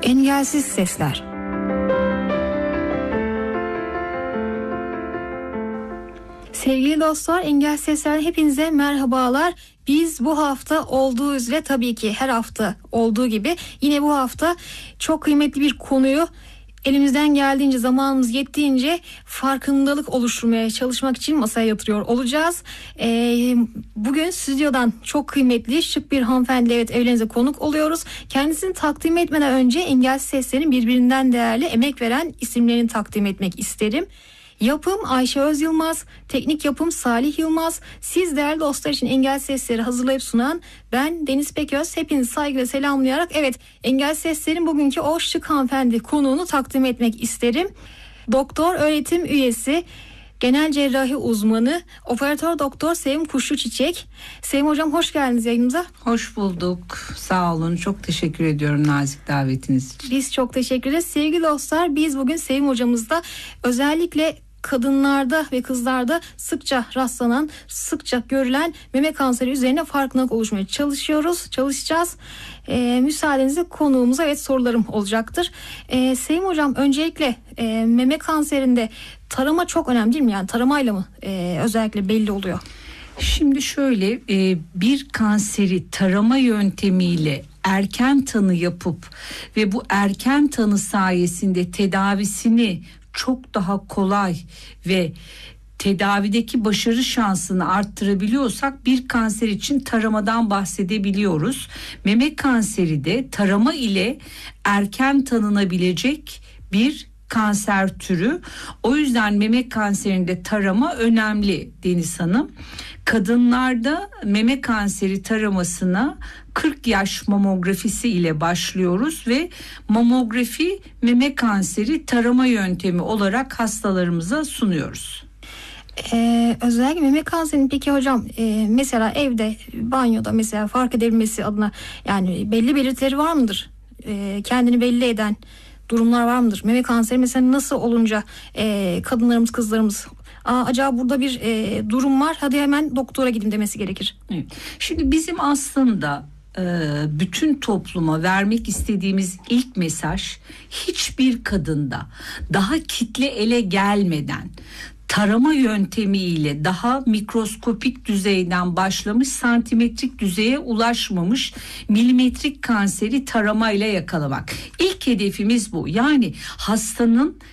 Engelsiz Sesler. Sevgili dostlar, Engelsiz Sesler'den hepinize merhabalar. Biz bu hafta olduğu üzere, tabii ki her hafta olduğu gibi yine bu hafta çok kıymetli bir konuyu elimizden geldiğince, zamanımız yettiğince farkındalık oluşturmaya çalışmak için masaya yatırıyor olacağız. Bugün stüdyodan çok kıymetli, şık bir hanımefendiyle evlerinize konuk oluyoruz. Kendisini takdim etmeden önce Engelsiz Sesler'in birbirinden değerli, emek veren isimlerini takdim etmek isterim. Yapım Ayşe Özyılmaz, teknik yapım Salih Yılmaz. Siz değerli dostlar için Engelsiz Sesleri hazırlayıp sunan ben Deniz Peköz. Hepinizi saygıyla selamlayarak Engelsiz Sesler'in bugünkü o şık hanımefendi konuğunu takdim etmek isterim. Doktor öğretim üyesi, genel cerrahi uzmanı, operatör doktor Sevim Kuşluçiçek. Sevim hocam, hoş geldiniz yayınımıza. Hoş bulduk. Sağ olun. Çok teşekkür ediyorum nazik davetiniz için. Biz çok teşekkür ederiz. Sevgili dostlar, biz bugün Sevim hocamızda özellikle kadınlarda ve kızlarda sıkça rastlanan, sıkça görülen meme kanseri üzerine farkındalık oluşmaya çalışacağız. Müsaadenizle konuğumuza sorularım olacaktır. Sevim hocam, öncelikle meme kanserinde tarama çok önemli değil mi? Yani taramayla mı özellikle belli oluyor? Şimdi şöyle, bir kanseri tarama yöntemiyle erken tanı yapıp ve bu erken tanı sayesinde tedavisini çok daha kolay ve tedavideki başarı şansını arttırabiliyorsak bir kanser için taramadan bahsedebiliyoruz. Meme kanseri de tarama ile erken tanınabilecek bir kanser türü. O yüzden meme kanserinde tarama önemli Deniz Hanım. Kadınlarda meme kanseri taramasına 40 yaş mamografisi ile başlıyoruz ve mamografi meme kanseri tarama yöntemi olarak hastalarımıza sunuyoruz. Özellikle meme kanserinin peki hocam mesela evde, banyoda mesela fark edebilmesi adına yani belli belirtileri var mıdır? Kendini belli eden durumlar var mıdır? Meme kanseri mesela nasıl olunca kadınlarımız, kızlarımız acaba burada bir durum var, hadi hemen doktora gidin demesi gerekir? Evet. Şimdi bizim aslında bütün topluma vermek istediğimiz ilk mesaj, hiçbir kadında daha kitle ele gelmeden tarama yöntemiyle daha mikroskopik düzeyden başlamış, santimetrik düzeye ulaşmamış milimetrik kanseri taramayla yakalamak. İlk hedefimiz bu. Yani hastanın